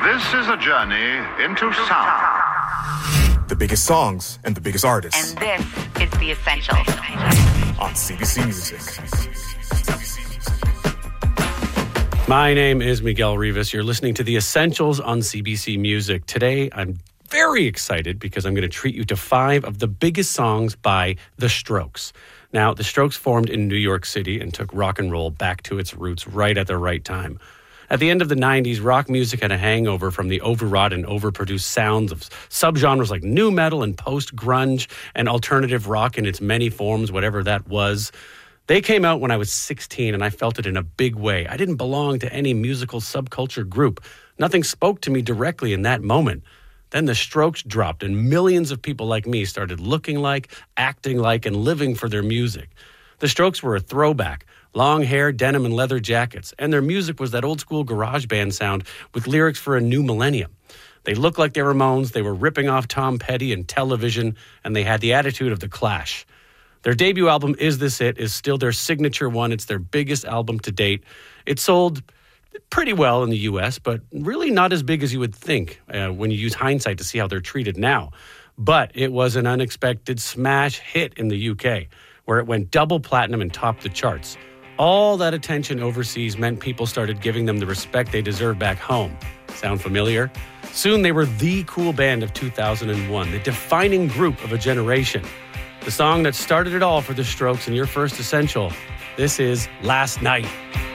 This is a journey into sound. The biggest songs and the biggest artists. And this is The Essentials. On CBC Music. My name is Miguel Rivas. You're listening to The Essentials on CBC Music. Today, I'm very excited because I'm going to treat you to 5 of the biggest songs by The Strokes. Now, The Strokes formed in New York City and took rock and roll back to its roots right at the right time. At the end of the 90s, rock music had a hangover from the overwrought and overproduced sounds of subgenres like nu metal and post-grunge and alternative rock in its many forms, whatever that was. They came out when I was 16, and I felt it in a big way. I didn't belong to any musical subculture group. Nothing spoke to me directly in that moment. Then the Strokes dropped, and millions of people like me started looking like, acting like, and living for their music. The Strokes were a throwback. Long hair, denim, and leather jackets. And their music was that old-school garage band sound with lyrics for a new millennium. They looked like the Ramones, they were ripping off Tom Petty and Television, and they had the attitude of The Clash. Their debut album, Is This It?, is still their signature one. It's their biggest album to date. It sold pretty well in the U.S., but really not as big as you would think when you use hindsight to see how they're treated now. But it was an unexpected smash hit in the UK, where it went double platinum and topped the charts. All that attention overseas meant people started giving them the respect they deserved back home. Sound familiar? Soon they were the cool band of 2001, the defining group of a generation. The song that started it all for the Strokes in your first essential. This is Last Night.